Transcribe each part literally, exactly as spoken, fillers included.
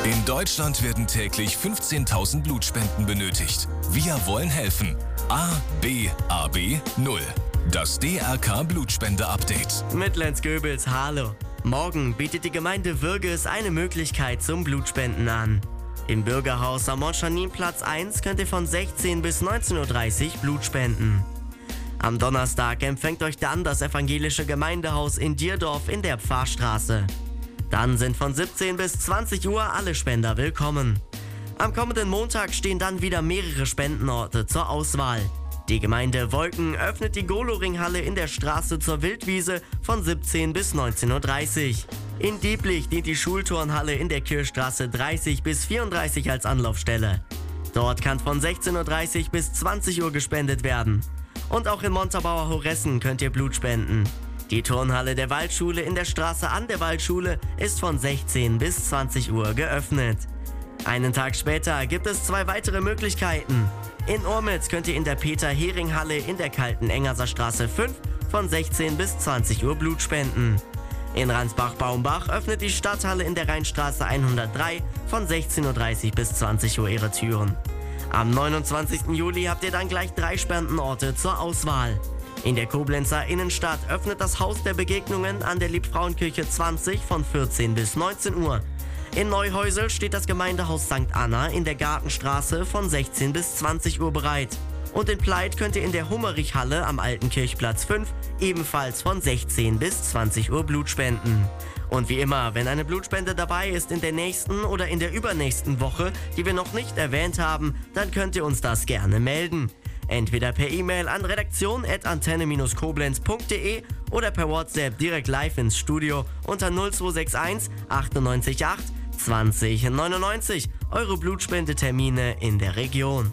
In Deutschland werden täglich fünfzehntausend Blutspenden benötigt. Wir wollen helfen. A B A B null. Das D R K Blutspende-Update. Mit Lenz Goebels, hallo. Morgen bietet die Gemeinde Würges eine Möglichkeit zum Blutspenden an. Im Bürgerhaus am Montschanin-Platz eins könnt ihr von sechzehn bis neunzehn Uhr dreißig Blut spenden. Am Donnerstag empfängt euch dann das evangelische Gemeindehaus in Dierdorf in der Pfarrstraße. Dann sind von siebzehn bis zwanzig Uhr alle Spender willkommen. Am kommenden Montag stehen dann wieder mehrere Spendenorte zur Auswahl. Die Gemeinde Wolken öffnet die Goloringhalle in der Straße zur Wildwiese von siebzehn bis neunzehn Uhr dreißig. In Dieblich dient die Schulturnhalle in der Kirchstraße dreißig bis vierunddreißig als Anlaufstelle. Dort kann von sechzehn Uhr dreißig bis zwanzig Uhr gespendet werden. Und auch in Montabaur Horessen könnt ihr Blut spenden. Die Turnhalle der Waldschule in der Straße an der Waldschule ist von sechzehn bis zwanzig Uhr geöffnet. Einen Tag später gibt es zwei weitere Möglichkeiten. In Urmitz könnt ihr in der Peter-Hering-Halle in der Kalten Engerser Straße fünf von sechzehn bis zwanzig Uhr Blut spenden. In Ransbach-Baumbach öffnet die Stadthalle in der Rheinstraße hundertdrei von sechzehn Uhr dreißig bis zwanzig Uhr ihre Türen. Am neunundzwanzigsten Juli habt ihr dann gleich drei Spendenorte zur Auswahl. In der Koblenzer Innenstadt öffnet das Haus der Begegnungen an der Liebfrauenkirche zwanzig von vierzehn bis neunzehn Uhr. In Neuhäusel steht das Gemeindehaus Sankt Anna in der Gartenstraße von sechzehn bis zwanzig Uhr bereit. Und in Pleit könnt ihr in der Hummerich-Halle am Alten Kirchplatz fünf ebenfalls von sechzehn bis zwanzig Uhr Blut spenden. Und wie immer, wenn eine Blutspende dabei ist in der nächsten oder in der übernächsten Woche, die wir noch nicht erwähnt haben, dann könnt ihr uns das gerne melden. Entweder per E-Mail an redaktion at antenne Bindestrich koblenz punkt de oder per WhatsApp direkt live ins Studio unter null zwei sechs eins achtundneunzig acht zwanzig neunundneunzig. Eure Blutspendetermine in der Region.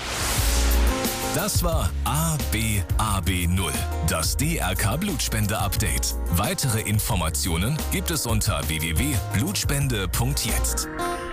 Das war A B A B null, das D R K Blutspende-Update. Weitere Informationen gibt es unter w w w punkt blutspende punkt jetzt.